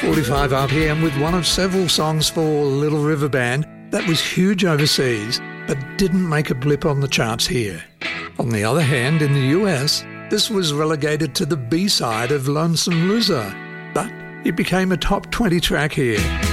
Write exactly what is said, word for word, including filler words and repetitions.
forty-five R P M with one of several songs for Little River Band that was huge overseas but didn't make a blip on the charts here. On the other hand, in the U S, this was relegated to the B-side of Lonesome Loser, but it became a top twenty track here.